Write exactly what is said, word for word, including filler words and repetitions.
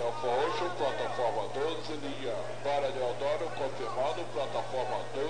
Delfa Ocean, plataforma doze, linha para Deodoro, confirmado, plataforma doze.